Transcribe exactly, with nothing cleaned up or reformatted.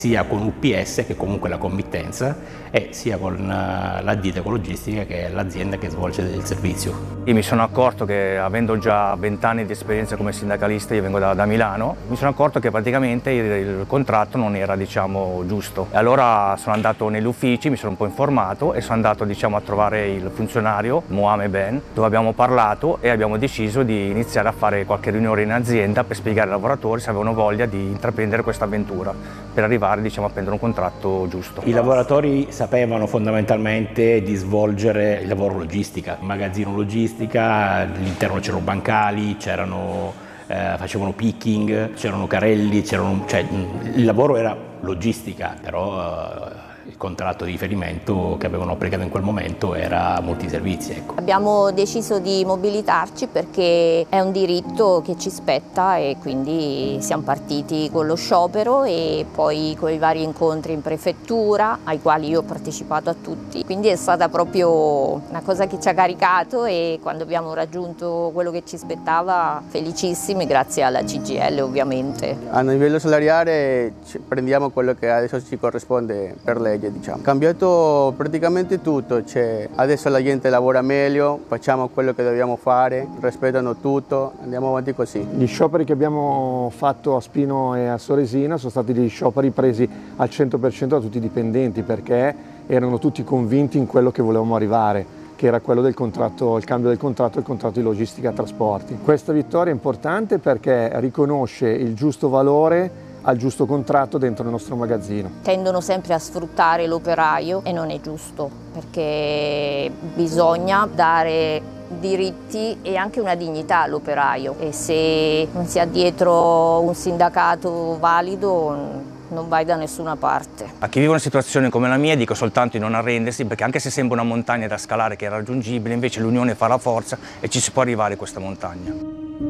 sia con U P S, che comunque è la committenza, e sia con la ditta ecologistica, che è l'azienda che svolge il servizio. Io mi sono accorto che, avendo già vent'anni di esperienza come sindacalista, io vengo da, da Milano, mi sono accorto che praticamente il, il contratto non era, diciamo, giusto. E allora sono andato negli uffici, mi sono un po' informato e sono andato, diciamo, a trovare il funzionario, Mohamed Ben, dove abbiamo parlato e abbiamo deciso di iniziare a fare qualche riunione in azienda per spiegare ai lavoratori se avevano voglia di intraprendere questa avventura, per arrivare, diciamo, a prendere un contratto giusto. I lavoratori sapevano fondamentalmente di svolgere il lavoro logistica, magazzino logistica, all'interno c'erano bancali, c'erano, eh, facevano picking, c'erano carrelli, c'erano, cioè, il lavoro era logistica, però eh, il contratto di riferimento che avevano applicato in quel momento era multiservizi. Ecco. Abbiamo deciso di mobilitarci perché è un diritto che ci spetta e quindi siamo partiti con lo sciopero e poi con i vari incontri in prefettura, ai quali io ho partecipato a tutti. Quindi è stata proprio una cosa che ci ha caricato e quando abbiamo raggiunto quello che ci spettava, felicissimi, grazie alla C G I L ovviamente. A livello salariale prendiamo quello che adesso ci corrisponde per legge. Diciamo. Cambiato praticamente tutto, cioè, adesso la gente lavora meglio, facciamo quello che dobbiamo fare, rispettano tutto, andiamo avanti così. Gli scioperi che abbiamo fatto a Spino e a Soresina sono stati degli scioperi presi al cento per cento da tutti i dipendenti, perché erano tutti convinti in quello che volevamo arrivare, che era quello del contratto, il cambio del contratto e il contratto di logistica trasporti. Questa vittoria è importante perché riconosce il giusto valore al giusto contratto dentro il nostro magazzino. Tendono sempre a sfruttare l'operaio e non è giusto, perché bisogna dare diritti e anche una dignità all'operaio, e se non si ha dietro un sindacato valido non vai da nessuna parte. A chi vive una situazione come la mia dico soltanto di non arrendersi, perché anche se sembra una montagna da scalare che è raggiungibile, invece l'unione fa la forza e ci si può arrivare a questa montagna.